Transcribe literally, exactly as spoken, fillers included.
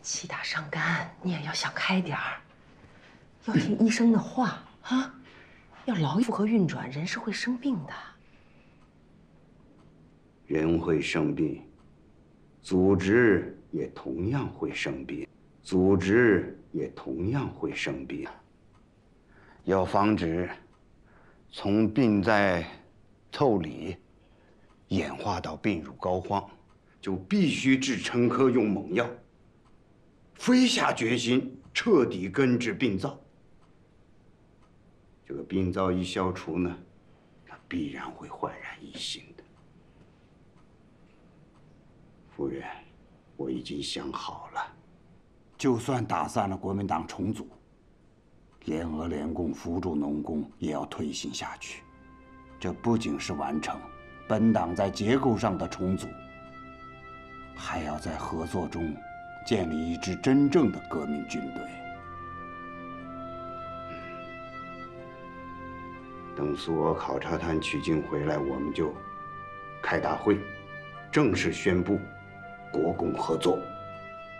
气大伤肝，你也要想开点儿，要听医生的话啊！要劳复合运转，人是会生病的。 人会生病，组织也同样会生病，组织也同样会生病。要防止从病在腠理演化到病入膏肓，就必须治陈科用猛药，非下决心彻底根治病灶。这个病灶一消除呢，他必然会焕然一新的。夫人，我已经想好了，就算打散了国民党重组，联俄联共扶助农工也要推行下去。这不仅是完成本党在结构上的重组，还要在合作中建立一支真正的革命军队。等苏俄考察团取经回来，我们就开大会，正式宣布国共合作。